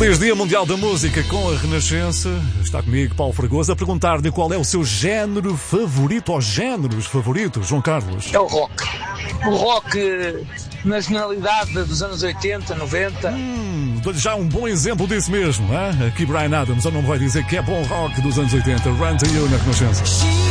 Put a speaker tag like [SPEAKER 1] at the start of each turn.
[SPEAKER 1] Feliz Dia Mundial da Música com a Renascença. Está comigo Paulo Fragoso a perguntar-lhe qual é o seu género favorito ou géneros favoritos, João Carlos.
[SPEAKER 2] É o rock. O rock na generalidade dos anos 80, 90.
[SPEAKER 1] Dou-lhe já um bom exemplo disso mesmo. Hein? Aqui Bryan Adams, ou não vai dizer que é bom rock dos anos 80. Run to You na Renascença.